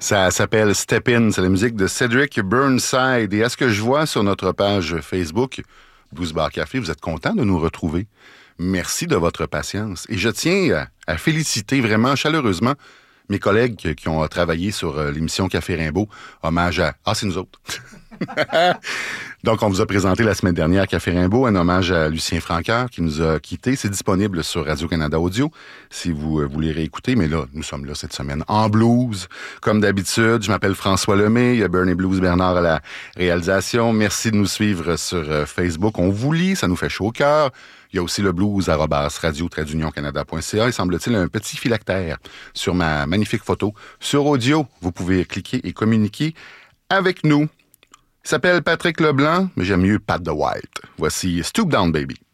Ça s'appelle Step In, c'est la musique de Cedric Burnside. Et à ce que je vois sur notre page Facebook, Blues Bar Café, vous êtes content de nous retrouver. Merci de votre patience. Et je tiens à féliciter vraiment chaleureusement mes collègues qui ont travaillé sur l'émission Café Rimbaud. Hommage à... Ah, c'est nous autres. Donc, on vous a présenté la semaine dernière Café Rimbaud, un hommage à Lucien Francoeur qui nous a quittés. C'est disponible sur Radio-Canada Audio si vous voulez réécouter. Mais là, nous sommes là cette semaine en blues. Comme d'habitude, je m'appelle François Lemay. Il y a Burn et Blues Bernard à la réalisation. Merci de nous suivre sur Facebook. On vous lit, ça nous fait chaud au cœur. Il y a aussi le blues@radio-canada.ca. Il semble-t-il un petit phylactère sur ma magnifique photo. Sur audio, vous pouvez cliquer et communiquer avec nous. Il s'appelle Patrick Leblanc, mais j'aime mieux Pat the White. Voici Stoop Down Baby.